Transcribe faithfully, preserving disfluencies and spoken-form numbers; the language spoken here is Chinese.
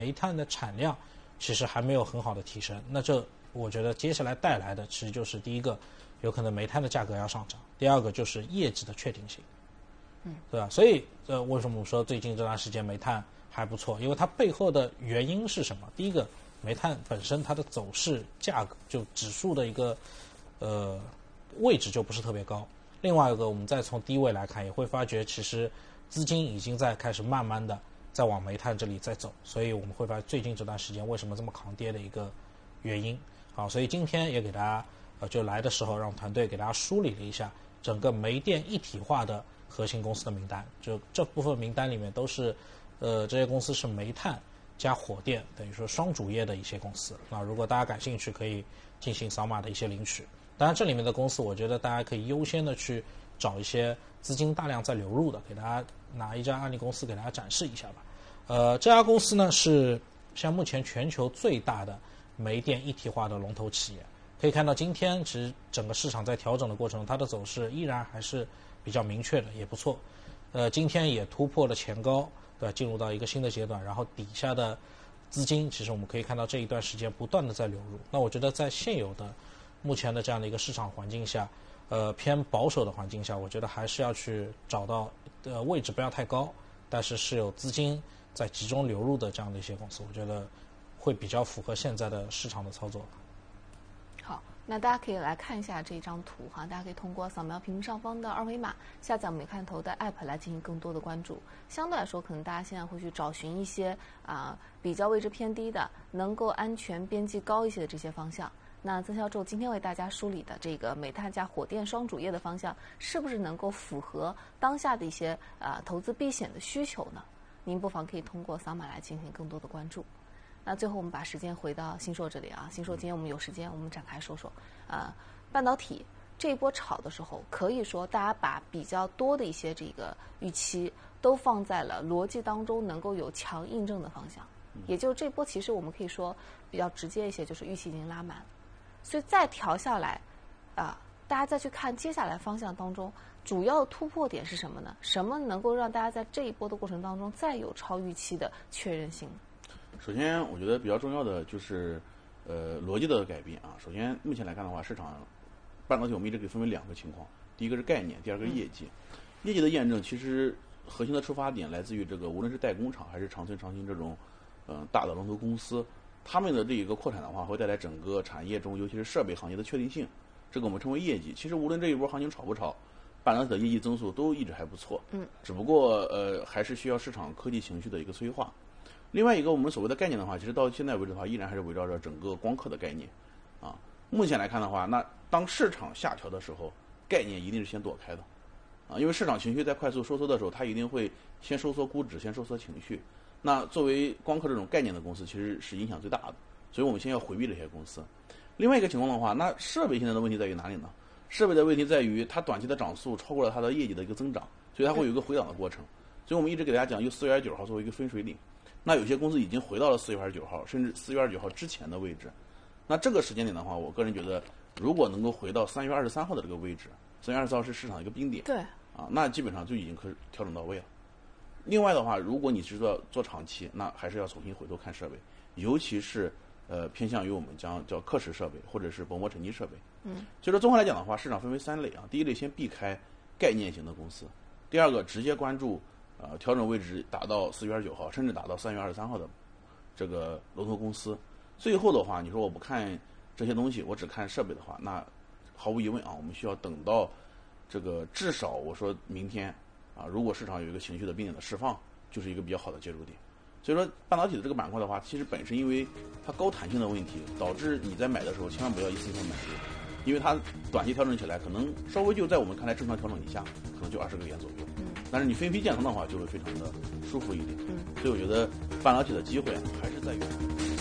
煤炭的产量其实还没有很好的提升。那这我觉得接下来带来的其实就是第一个，有可能煤炭的价格要上涨；第二个就是业绩的确定性，嗯，对吧？所以呃，为什么我说最近这段时间煤炭还不错？因为它背后的原因是什么？第一个，煤炭本身它的走势价格就指数的一个呃位置就不是特别高。另外一个，我们再从低位来看，也会发觉其实资金已经在开始慢慢的在往煤炭这里在走，所以我们会发现最近这段时间为什么这么抗跌的一个原因。好，所以今天也给大家呃就来的时候让团队给大家梳理了一下整个煤电一体化的核心公司的名单，就这部分名单里面都是呃这些公司是煤炭加火电，等于说双主业的一些公司。那如果大家感兴趣，可以进行扫码的一些领取。当然，这里面的公司，我觉得大家可以优先的去找一些资金大量在流入的，给大家拿一家案例公司给大家展示一下吧。呃，这家公司呢是像目前全球最大的煤电一体化的龙头企业。可以看到，今天其实整个市场在调整的过程中，它的走势依然还是比较明确的，也不错。呃，今天也突破了前高，对吧？进入到一个新的阶段，然后底下的资金，其实我们可以看到这一段时间不断的在流入。那我觉得在现有的目前的这样的一个市场环境下，呃，偏保守的环境下，我觉得还是要去找到呃位置不要太高，但是是有资金在集中流入的这样的一些公司，我觉得会比较符合现在的市场的操作。 好，那大家可以来看一下这张图哈，大家可以通过扫描屏幕上方的二维码，下载我们看头的 app 来进行更多的关注。相对来说，可能大家现在会去找寻一些啊、呃、比较位置偏低的，能够安全边际高一些的这些方向。那曾销售今天为大家梳理的这个煤炭加火电双主业的方向，是不是能够符合当下的一些呃投资避险的需求呢？您不妨可以通过扫码来进行更多的关注。那最后我们把时间回到新硕这里啊，新硕今天我们有时间，我们展开说说，呃，半导体这一波炒的时候，可以说大家把比较多的一些这个预期都放在了逻辑当中能够有强印证的方向，也就是这波其实我们可以说比较直接一些，就是预期已经拉满。所以再调下来，啊、呃，大家再去看接下来方向当中，主要突破点是什么呢？什么能够让大家在这一波的过程当中再有超预期的确认性？ 首先，我觉得比较重要的就是，呃，逻辑的改变啊。首先，目前来看的话，市场半导体我们一直可以分为两个情况，第一个是概念，第二个是业绩。嗯、业绩的验证其实核心的出发点来自于这个，无论是代工厂还是长存长新这种，嗯、呃，大的龙头公司。他们的这一个扩产的话，会带来整个产业中，尤其是设备行业的确定性，这个我们称为业绩。其实无论这一波行情炒不炒，半导体的业绩增速都一直还不错。嗯，只不过呃还是需要市场科技情绪的一个催化。另外一个我们所谓的概念的话，其实到现在为止的话，依然还是围绕着整个光刻的概念。啊，目前来看的话，那当市场下调的时候，概念一定是先躲开的。啊，因为市场情绪在快速收缩的时候，它一定会先收缩估值，先收缩情绪。那作为光刻这种概念的公司，其实是影响最大的，所以我们先要回避这些公司。另外一个情况的话，那设备现在的问题在于哪里呢？设备的问题在于它短期的涨速超过了它的业绩的一个增长，所以它会有一个回档的过程。所以我们一直给大家讲，用四月二十九号作为一个分水岭。那有些公司已经回到了四月二十九号，甚至四月二十九号之前的位置。那这个时间点的话，我个人觉得，如果能够回到三月二十三号的这个位置，三月二十四号是市场的一个冰点， 对， 啊，那基本上就已经可以调整到位了。另外的话，如果你是做做长期，那还是要重新回头看设备，尤其是呃偏向于我们将叫刻蚀设备或者是薄膜沉积设备。嗯，所以说综合来讲的话，市场分为三类啊。第一类先避开概念型的公司，第二个直接关注呃调整位置达到四月二十九号，甚至达到三月二十三号的这个龙头公司。最后的话，你说我不看这些东西，我只看设备的话，那毫无疑问啊，我们需要等到这个至少我说明天。啊，如果市场有一个情绪的冰点的释放，就是一个比较好的介入点。所以说，半导体的这个板块的话，其实本身因为它高弹性的问题，导致你在买的时候千万不要一次性买入，因为它短期调整起来可能稍微就在我们看来正常调整以下，可能就二十个点左右。嗯。但是你分批建仓的话，就会非常的舒服一点。嗯。所以我觉得半导体的机会还是在于。